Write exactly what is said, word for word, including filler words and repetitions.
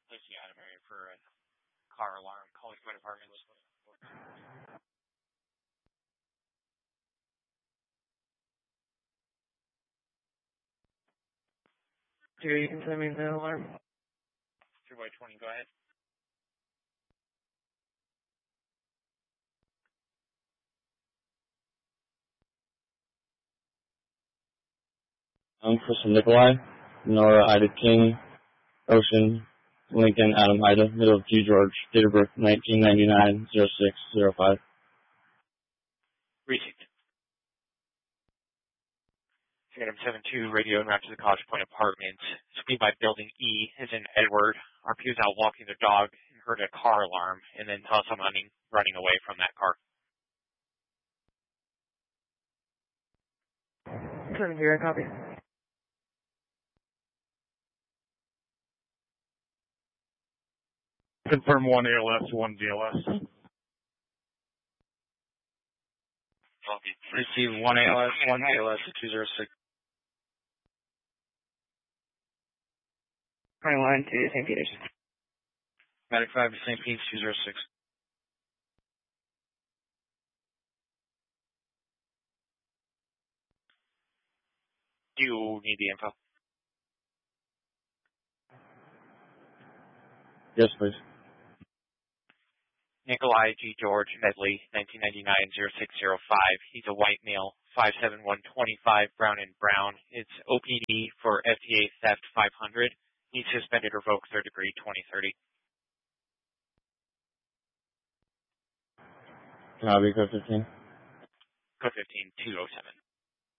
Placing Adam area for a car alarm. Calling Twin Apartments. Here, you can send me the alarm. two by twenty, go ahead. I'm Kristen Nikolai, Nora Ida King, Ocean, Lincoln, Adam Ida, middle of G George, date of birth nineteen ninety-nine, oh six oh five. Received. Adam seven two, radio and route to the College Point Apartments. Speed by building E is in Edward. R P was out walking the dog and heard a car alarm and then saw someone running, running away from that car. Seven here, copy. Confirm one A L S, one D L S. Copy. Receive one A L S, one D L S, two zero six. Running line to Saint Peter's. Medic five to Saint Pete's, two zero six. Do you need the info? Yes, please. Nikolai G. George Medley, nineteen ninety-nine, oh six oh five. He's a white male, five seven one, twenty-five, brown and brown. It's O P D for F T A theft five hundred. He's suspended or revoked third degree twenty thirty. Copy, code fifteen. Code fifteen, two oh seven.